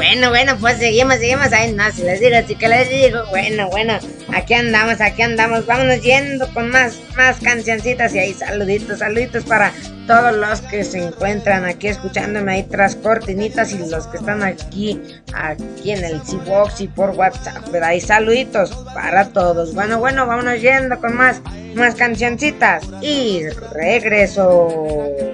Bueno, pues seguimos, ahí no, si les digo, bueno, aquí andamos, vámonos yendo con más cancioncitas y ahí saluditos para todos los que se encuentran aquí escuchándome ahí tras cortinitas y los que están aquí en el C-Box y por WhatsApp, pero ahí saluditos para todos. Bueno, vámonos yendo con más cancioncitas y regreso.